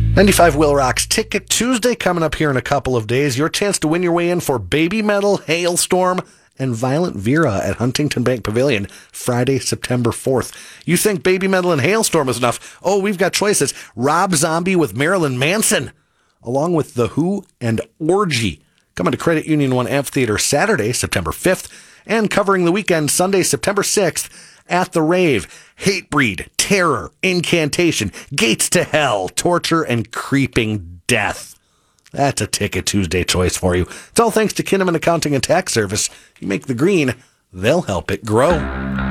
95 Will Rock's Ticket Tuesday coming up here in a couple of days. Your chance to win your way in for Baby Metal, Hailstorm, and Violent Vera at Huntington Bank Pavilion Friday, September 4th. You think Baby Metal and Hailstorm is enough? Oh, we've got choices. Rob Zombie with Marilyn Manson, along with The Who and Orgy. Coming to Credit Union 1 Amphitheater Saturday, September 5th, and covering the weekend Sunday, September 6th at The Rave. Hatebreed, Terror, Incantation, Gates to Hell, Torture, and Creeping Death. That's a Ticket Tuesday choice for you. It's all thanks to Kinnaman Accounting and Tax Service. You make the green, they'll help it grow.